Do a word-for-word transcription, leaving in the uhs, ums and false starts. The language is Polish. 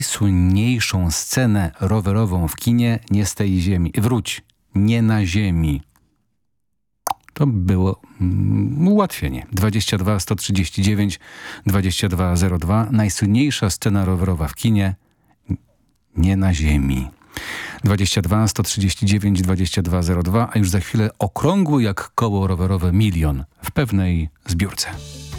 Najsłynniejszą scenę rowerową w kinie nie z tej ziemi. Wróć, nie na ziemi. To było mm, ułatwienie. dwadzieścia dwa sto trzydzieści dziewięć dwadzieścia dwa zero dwa. Najsłynniejsza scena rowerowa w kinie nie na ziemi. dwadzieścia dwa sto trzydzieści dziewięć dwadzieścia dwa zero dwa, a już za chwilę okrągły jak koło rowerowe milion w pewnej zbiórce.